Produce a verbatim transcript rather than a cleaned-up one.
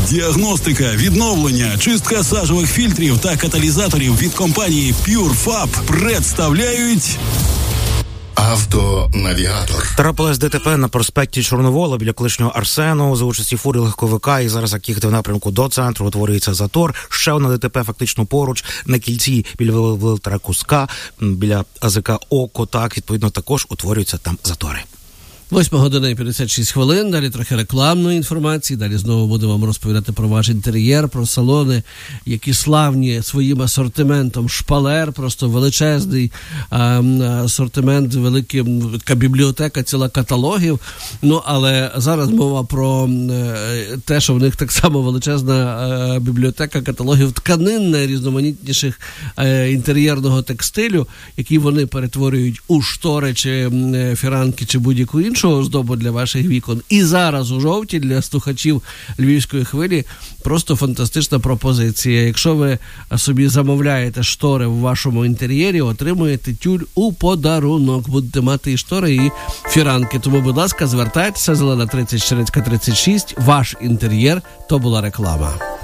Діагностика, відновлення, чистка сажових фільтрів та каталізаторів від компанії PureFab представляють Автонавігатор. Трапилось ДТП на проспекті Чорновола біля колишнього Арсену за участі фури легковика, і зараз, як їхати в напрямку до центру, утворюється затор. Ще одне ДТП фактично поруч, на кільці біля Велитера Куска, біля АЗК «Око», так, відповідно, також утворюються там затори. Восьма година і п'ятдесят шість хвилин, далі трохи рекламної інформації, далі знову будемо вам розповідати про ваш інтер'єр, про салони, які славні своїм асортиментом шпалер, просто величезний а, асортимент, велика бібліотека, ціла каталогів. Ну, але зараз мова про е, те, що в них так само величезна е, бібліотека каталогів тканин найрізноманітніших е, інтер'єрного текстилю, які вони перетворюють у штори, чи е, фіранки, чи будь-яку іншу оздобу для ваших вікон. І зараз у жовті для слухачів Львівської хвилі просто фантастична пропозиція. Якщо ви собі замовляєте штори в вашому інтер'єрі, отримуєте тюль у подарунок. Будете мати і штори, і фіранки. Тому, будь ласка, звертайтеся. Зелена тридцять, Чернецька тридцять шість. Ваш інтер'єр. То була реклама.